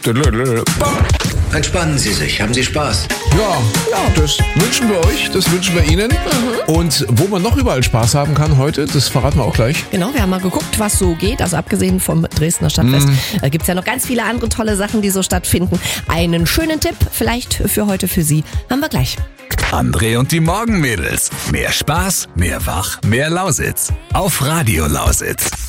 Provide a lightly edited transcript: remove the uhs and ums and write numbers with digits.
Entspannen Sie sich, haben Sie Spaß. Ja, das wünschen wir euch, das wünschen wir Ihnen. Und wo man noch überall Spaß haben kann heute, das verraten wir auch gleich. Genau, wir haben mal geguckt, was so geht. Also abgesehen vom Dresdner Stadtfest gibt es ja noch ganz viele andere tolle Sachen, die so stattfinden. Einen schönen Tipp vielleicht für heute für Sie haben wir gleich. André und die Morgenmädels. Mehr Spaß, mehr Wach, mehr Lausitz. Auf Radio Lausitz.